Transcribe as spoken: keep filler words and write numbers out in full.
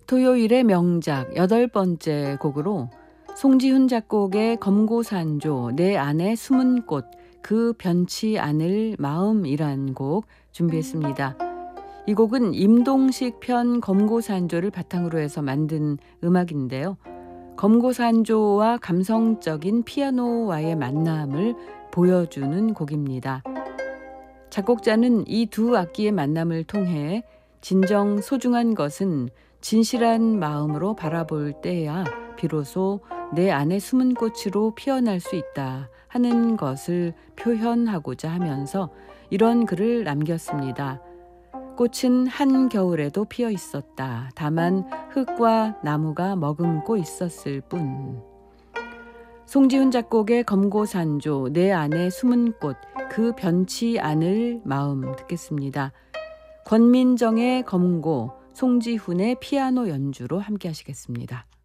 토요일의 명작 여덟 번째 곡으로 송지훈 작곡의 검고산조 내 안에 숨은 꽃 그 변치 않을 마음이란 곡 준비했습니다. 이 곡은 임동식 편 검고산조를 바탕으로 해서 만든 음악인데요. 검고산조와 감성적인 피아노와의 만남을 보여주는 곡입니다. 작곡자는 이 두 악기의 만남을 통해 진정 소중한 것은 진실한 마음으로 바라볼 때야 비로소 내 안에 숨은 꽃으로 피어날 수 있다 하는 것을 표현하고자 하면서 이런 글을 남겼습니다. 꽃은 한겨울에도 피어 있었다. 다만 흙과 나무가 머금고 있었을 뿐. 송지훈 작곡의 검고산조 내 안에 숨은 꽃 그 변치 않을 마음 듣겠습니다. 권민정의 검고, 송지훈의 피아노 연주로 함께 하시겠습니다.